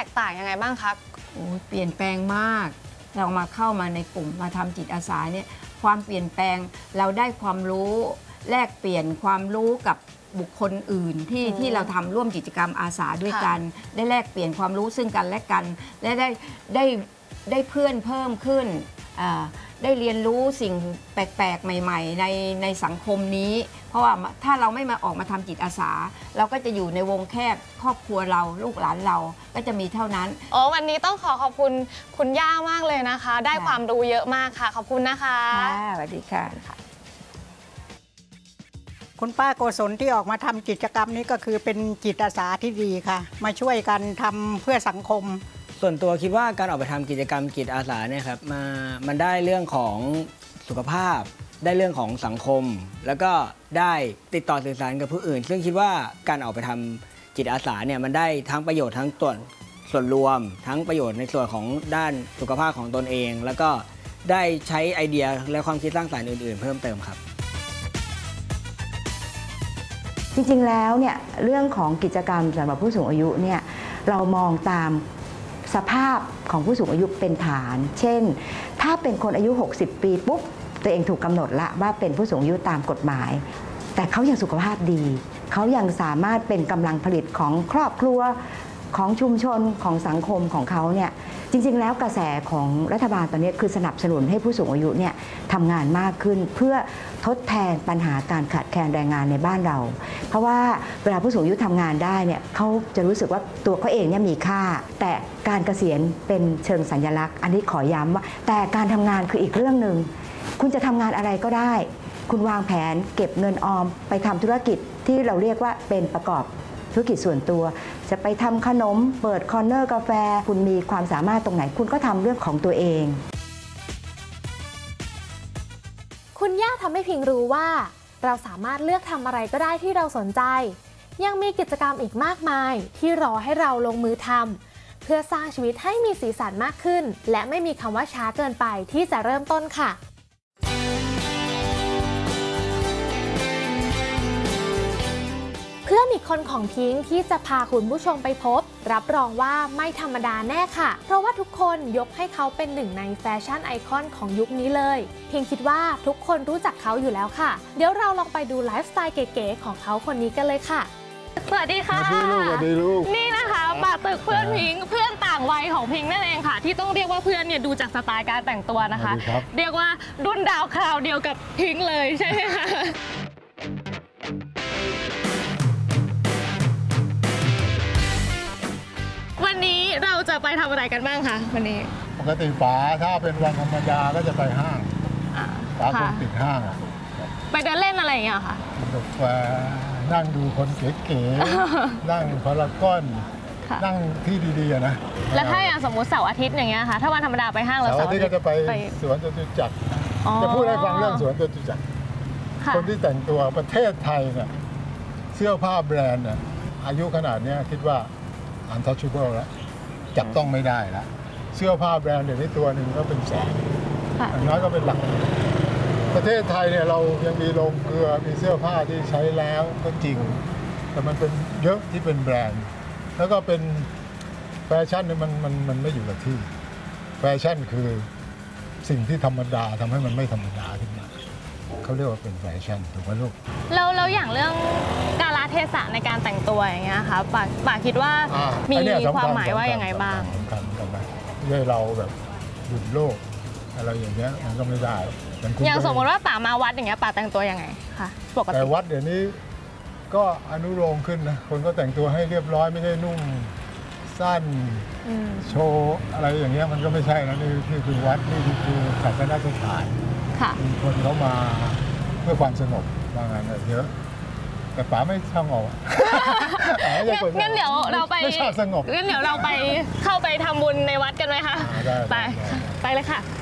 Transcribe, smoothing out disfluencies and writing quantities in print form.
กต่างยังไงบ้างคะโอ้เปลี่ยนแปลงมากเรามาเข้ามาในกลุ่มมาทำจิตอาสาเนี่ยความเปลี่ยนแปลงเราได้ความรู้แลกเปลี่ยนความรู้กับบุคคลอื่นที่เราทำร่วมกิจกรรมอาสาด้วยกันได้แลกเปลี่ยนความรู้ซึ่งกันและกันและได้เพื่อนเพิ่มขึ้นได้เรียนรู้สิ่งแปลกๆใหม่ๆในสังคมนี้เพราะว่าถ้าเราไม่มาออกมาทำจิตอาสาเราก็จะอยู่ในวงแคบครอบครัวเราลูกหลานเราก็จะมีเท่านั้นวันนี้ต้องขอบคุณคุณย่ามากเลยนะคะได้ความรู้เยอะมากค่ะขอบคุณนะคะสวัสดีค่ะคุณป้าโกศลที่ออกมาทำกิจกรรมนี้ก็คือเป็นจิตอาสาที่ดีค่ะมาช่วยกันทำเพื่อสังคมส่วนตัวคิดว่าการออกไปทำกิจกรรมจิตอาสาเนี่ยครับมันได้เรื่องของสุขภาพได้เรื่องของสังคมแล้วก็ได้ติดต่อสื่อสารกับผู้อื่นซึ่งคิดว่าการออกไปทำจิตอาสาเนี่ยมันได้ทั้งประโยชน์ทั้งส่วนรวมทั้งประโยชน์ในส่วนของด้านสุขภาพของตนเองแล้วก็ได้ใช้ไอเดียและความคิดสร้างสรรค์อื่นๆเพิ่มเติมครับจริงๆแล้วเนี่ยเรื่องของกิจกรรมสำหรับผู้สูงอายุเนี่ยเรามองตามสภาพของผู้สูงอายุเป็นฐานเช่นถ้าเป็นคนอายุ60ปีปุ๊บตัวเองถูกกำหนดละว่าเป็นผู้สูงอายุตามกฎหมายแต่เขายังสุขภาพดีเขายังสามารถเป็นกำลังผลิตของครอบครัวของชุมชนของสังคมของเขาเนี่ยจริงๆแล้วกระแสของรัฐบาลตอนนี้คือสนับสนุนให้ผู้สูงอายุเนี่ยทำงานมากขึ้นเพื่อทดแทนปัญหาการขาดแคลนแรงงานในบ้านเราเพราะว่าเวลาผู้สูงอายุทำงานได้เนี่ยเขาจะรู้สึกว่าตัวเขาเองเนี่ยมีค่าแต่การเกษียณเป็นเชิงสัญลักษณ์อันนี้ขอย้ำว่าแต่การทำงานคืออีกเรื่องหนึ่งคุณจะทำงานอะไรก็ได้คุณวางแผนเก็บเงินออมไปทำธุรกิจที่เราเรียกว่าเป็นประกอบธุรกิจส่วนตัวจะไปทำขนมเปิดคอร์เนอร์กาแฟคุณมีความสามารถตรงไหนคุณก็ทำเรื่องของตัวเองคุณย่าทำให้พิงรู้ว่าเราสามารถเลือกทำอะไรก็ได้ที่เราสนใจยังมีกิจกรรมอีกมากมายที่รอให้เราลงมือทำเพื่อสร้างชีวิตให้มีสีสันมากขึ้นและไม่มีคำว่าช้าเกินไปที่จะเริ่มต้นค่ะเพื่อนอีกคนของพิงค์ที่จะพาคุณผู้ชมไปพบรับรองว่าไม่ธรรมดาแน่ค่ะเพราะว่าทุกคนยกให้เขาเป็นหนึ่งในแฟชั่นไอคอนของยุคนี้เลยพิงค์คิดว่าทุกคนรู้จักเขาอยู่แล้วค่ะเดี๋ยวเราลองไปดูไลฟ์สไตล์เก๋ๆของเขาคนนี้กันเลยค่ะสวัสดีค่ะสวัสดีลูกนี่นะคะป่าตึกเพื่อนพิงค์เพื่อนต่างวัยของพิงค์นั่นเองค่ะที่ต้องเรียกว่าเพื่อนเนี่ยดูจากสไตล์การแต่งตัวนะคะเรียกว่ารุ่นดาวคราวเดียวกับพิงค์เลยใช่ไหมคะวันนี้เราจะไปทำอะไรกันบ้างคะวันนี้ปกติป๋าถ้าเป็นวันธรรมดาก็จะไปห้างป๋าคงปิดห้างไปเดินเล่นอะไรอย่างเงี้ยค่ะกาแฟนั่งดูคนเก๋ๆนั่งพารากอนนั่งที่ดีๆนะแล้วถ้าอย่างสมมติเสาร์อาทิตย์อย่างเงี้ยค่ะถ้าวันธรรมดาไปห้างแล้วเสาร์อาทิตย์ก็จะไปสวนจตุจักรจะพูดให้ฟังเรื่องสวนจตุจักรคนที่แต่งตัวประเทศไทยเนี่ยเสื้อผ้าแบรนด์เนี่ยอายุขนาดนี้คิดว่าuntouchable แล้วจับต้องไม่ได้แล้วเสื้อผ้าแบรนด์เดี๋ยวนี้ตัวหนึ่งก็เป็นแสนอย่างน้อยก็เป็นหลักประเทศไทยเนี่ยเรายังมีโรงเกลือมีเสื้อผ้าที่ใช้แล้วก็จริงแต่มันเป็นเยอะที่เป็นแบรนด์แล้วก็เป็นแฟชั่นเนี่ยมันไม่อยู่กับที่แฟชั่นคือสิ่งที่ธรรมดาทำให้มันไม่ธรรมดาขึ้นมาเขาเรียกว่าเป็นแฟชั่นถูกไหมลูกแล้วอย่างเรื่องกาลเทศะในการแต่งตัวอย่างเงี้ยค่ะป่าคิดว่ามีความหมายว่ายังไงบ้างสำคัญกันนะไม่ใช่เราแบบหยุดโลกอะไรอย่างเงี้ยมันก็ไม่ได้อย่างสมมติว่าป่ามาวัดอย่างเงี้ยป่าแต่งตัวยังไงคะปกติแต่วัดเดี๋ยวนี้ก็อนุโลมขึ้นนะคนก็แต่งตัวให้เรียบร้อยไม่ใช่นุ่งสั้นโชว์อะไรอย่างเงี้ยมันก็ไม่ใช่นะนี่คือวัดนี่คือศาสนสถานมีคนเขามาเพื่อความสงบบางงานเยอะแต่ป๋าไม่ชอบงงงั้นเดี๋ยวเราไปไม่ชอบสงบงั้นเดี๋ยวเราไปเข้าไปทำบุญในวัดกันไหมคะไปเลยค่ะ